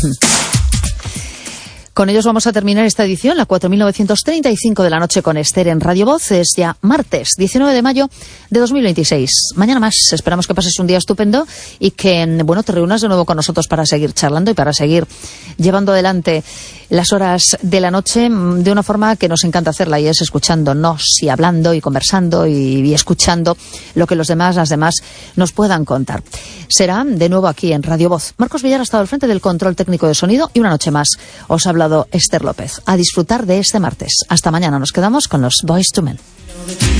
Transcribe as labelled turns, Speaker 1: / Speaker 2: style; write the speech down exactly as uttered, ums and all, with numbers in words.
Speaker 1: Con ellos vamos a terminar esta edición, la cuatro mil novecientos treinta y cinco de la noche con Esther en Radio Voz. Es ya martes, diecinueve de mayo de dos mil veintiséis. Mañana más. Esperamos que pases un día estupendo y que, bueno, te reúnas de nuevo con nosotros para seguir charlando y para seguir llevando adelante las horas de la noche de una forma que nos encanta hacerla, y es escuchándonos y hablando y conversando y, y escuchando lo que los demás, las demás, nos puedan contar. Será de nuevo aquí en Radio Voz. Marcos Villar ha estado al frente del control técnico de sonido y una noche más os ha hablado Esther López. A disfrutar de este martes. Hasta mañana. Nos quedamos con los Boyz two Men.